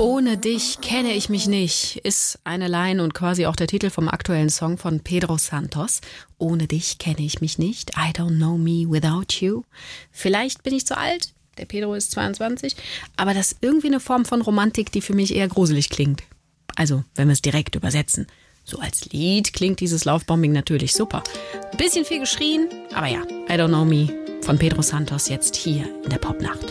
Ohne dich kenne ich mich nicht, ist eine Line und quasi auch der Titel vom aktuellen Song von Pedro Santos. Ohne dich kenne ich mich nicht, I don't know me without you. Vielleicht bin ich zu alt, der Pedro ist 22, aber das ist irgendwie eine Form von Romantik, die für mich eher gruselig klingt. Also, wenn wir es direkt übersetzen. So als Lied klingt dieses Lovebombing natürlich super. Bisschen viel geschrien, aber ja, I don't know me von Pedro Santos jetzt hier in der Popnacht.